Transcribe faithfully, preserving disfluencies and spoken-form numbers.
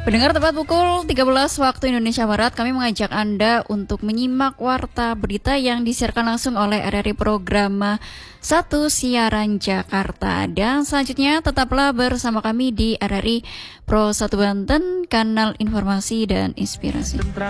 Pendengar, tepat pukul tiga belas waktu Indonesia Barat, kami mengajak Anda untuk menyimak warta berita yang disiarkan langsung oleh R R I Program satu Siaran Jakarta. Dan selanjutnya tetaplah bersama kami di R R I Pro satu Banten, kanal informasi dan inspirasi.